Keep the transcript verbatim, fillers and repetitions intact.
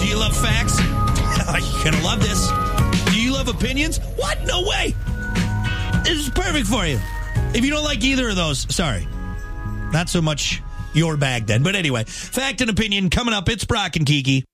you love facts? You're going to love this. Do you love opinions? What? No way. This is perfect for you. If you don't like either of those, sorry. Not so much your bag then. But anyway, fact and opinion coming up. It's Brock and Kiki.